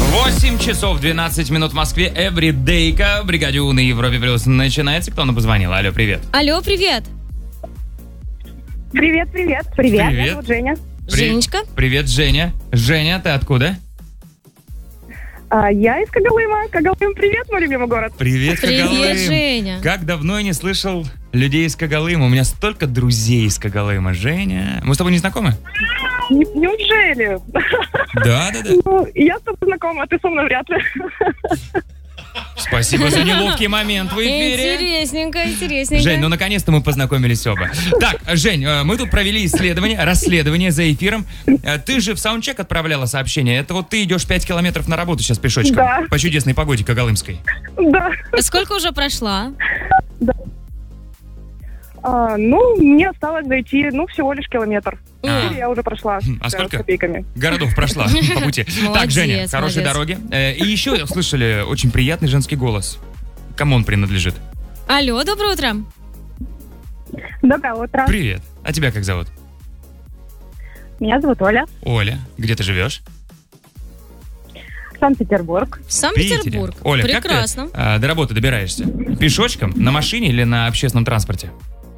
8 часов 12 минут в Москве. Эвридейка. Бригаде У на Европе Плюс начинается. Кто нам позвонил? Алло, привет. Алло, привет. Привет. Привет. Меня зовут Женя. Женечка. Привет, Женя. Женя, ты откуда? Я из Когалыма. Когалым, привет, мой любимый город. Привет, Когалым. Привет, Женя. Как давно я не слышал людей из Когалыма. У меня столько друзей из Когалыма. Женя, мы с тобой не знакомы? Неужели? Да. Ну, я с тобой знакома, а ты со мной вряд ли. Спасибо за неловкий момент в эфире. Интересненько. Жень, ну наконец-то мы познакомились оба. Так, Жень, мы тут провели расследование за эфиром. Ты же в саундчек отправляла сообщение. Это вот ты идешь 5 километров на работу сейчас пешочком. Да. По чудесной погоде когалымской. Да. Сколько уже прошла? Мне осталось дойти, всего лишь километр. А. Я уже прошла. А с сколько копейками. городов прошла по пути? Так, Женя, хорошей дороги. И еще слышали очень приятный женский голос. Кому он принадлежит? Алло, доброе утро. Доброе утро. Привет. А тебя как зовут? Меня зовут Оля. Оля. Где ты живешь? Санкт-Петербург. Санкт-Петербург. Оля, прекрасно. как ты до работы добираешься? Пешочком, на машине или на общественном транспорте?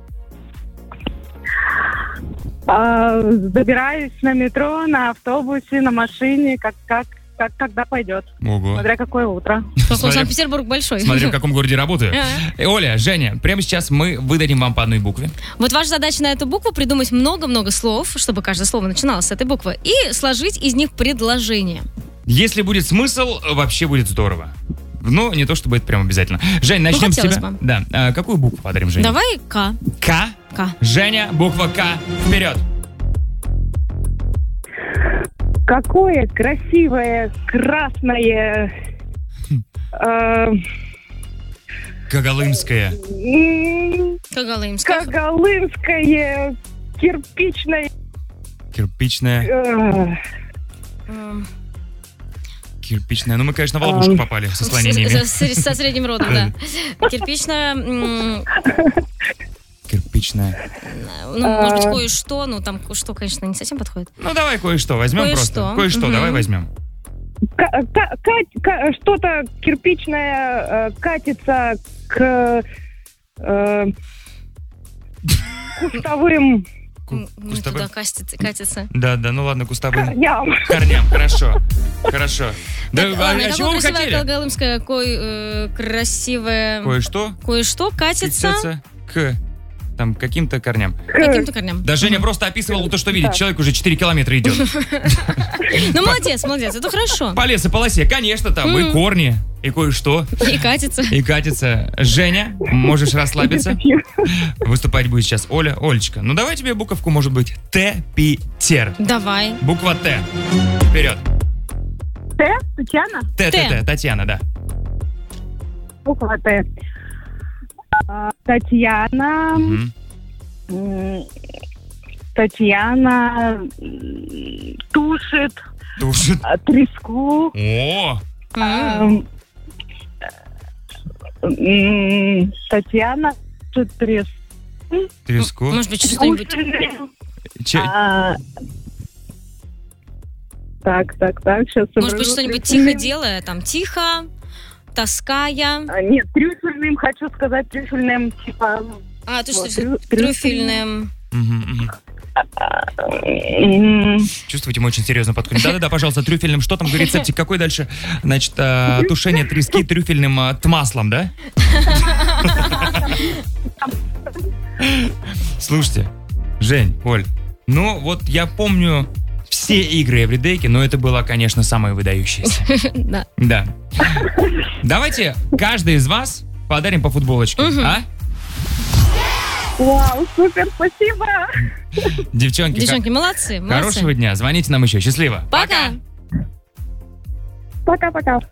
Добираюсь на метро, на автобусе, на машине, когда пойдет. Ого. Смотря какое утро. Какой Санкт-Петербург большой. Смотри, в каком городе работаю. Оля, Женя, прямо сейчас мы выдадим вам по одной букве. Вот ваша задача на эту букву придумать много-много слов, чтобы каждое слово начиналось с этой буквы, и сложить из них предложение. Если будет смысл, вообще будет здорово. Но не то, чтобы это прям обязательно. Жень, начнем с хотелось тебя. бы. Да. Какую букву подарим, Жене? Давай К. К? К. Женя, буква К. Вперед. Какое красивое красное... Когалымская. Когалымская. Когалымское кирпичное... Кирпичная. Кирпичная. Ну, мы, конечно, в ловушку попали со склонениями. Со средним родом, да. Кирпичная... Кирпичная. может быть, кое-что. Там кое-что, конечно, не совсем подходит. Ну, давай кое-что возьмем просто. Кое-что давай возьмем. Что-то кирпичное катится к кустовым... Не туда катится. Да, ну ладно, кустовым. Корням. Корням, хорошо. Да, Ладно, а чего вы красивая хотели? когалымская, красивая... Кое-что? Кое-что катится к каким-то корням. каким-то корням. Да, Женя просто описывал то, что видит. Человек уже 4 километра идет. Ну, молодец, это хорошо. По лесополосе, конечно, там и корни, и кое-что. И катится. И катится. Женя, можешь расслабиться. Выступать будет сейчас Оля. Олечка, ну давай тебе буковку, может быть, Т, Питер. Давай. Буква Т. Вперед. Т? Татьяна? Т. Татьяна, да. Буква Т. Татьяна. Татьяна тушит треску. О! Татьяна тушит Треску. Может быть, что-нибудь... Так, сейчас... Может быть, что-нибудь тихо делая, тихо, таская. Нет, трюфельным, хочу сказать, трюфельным, типа... Ты что, трюфельным... Чувствуете, мы очень серьезно подходим. Да, пожалуйста, трюфельным. Что там, рецептик какой дальше? Значит, тушение трески трюфельным маслом, да? Слушайте, Жень, Оль, ну вот я помню все игры Эвридейки, но это было, конечно, самое выдающееся. Да. Давайте каждый из вас подарим по футболочке, а? Вау, супер, спасибо. Девчонки, молодцы. Хорошего дня. Звоните нам еще. Счастливо. Пока. Пока-пока.